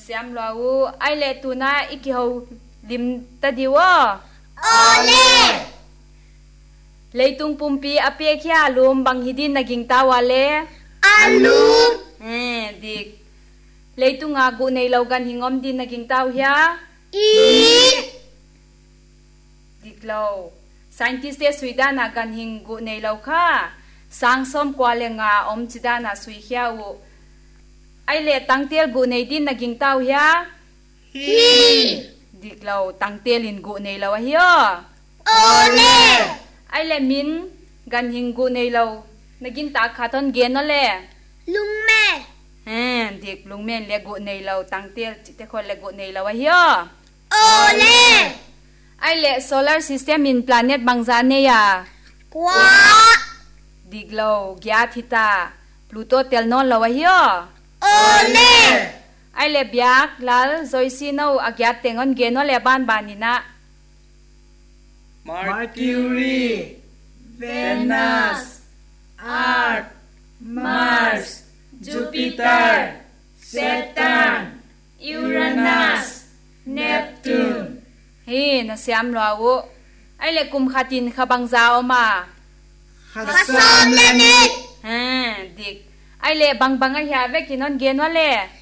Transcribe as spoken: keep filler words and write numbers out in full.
เสียมลาวไอเลตูนาอีกเขาลิมตะดิวโอเล่เลยตุงปุ่มปีอเปียขี้อาลุมบังฮิดินนักิงตาวาเลอาลุมเอดิกเลยตุงอากุในเรากันหิงอมดินนักิงตาวเฮียอีดิกเราไซน์ติสเตสุยดานากันหิงกุในเราค่ะสังสมกว่าเลงาอมจิดานาสุยเฮียวไอเลตังเตียลกุในดินนักิงตาวเฮียฮีดิกเราตังเตียลินกุในเราเฮียโอเล่ไอเลมินกันหิงกุในเรานักินตาขาทอนเกนนั่นแหละลุงแม่เออเด็กลุงแม่เลกุในเราตังเตียจิตเตคนเลกุในเราเฮียโอเล่ไอเลโซลาร์ซิสเต็มอินพลาเน็ตบางจานเนียกว่าดิกเราแกทิตาพลูโตเตลนอนเราเฮียโอเล่ไอเลบยักลาลจอยซีโนอาแกเตงอนเกนอเลบานบานินะ Mercury Venus Earth Mars Jupiter Saturn Uranus Neptune เฮ้นะเสียมลาวไอเลกุมขัดินขบังจาอมาขัดซ้อมเลนิดฮะดิกไอเลบังบังไอเฮียเวกินอนเกนวะเล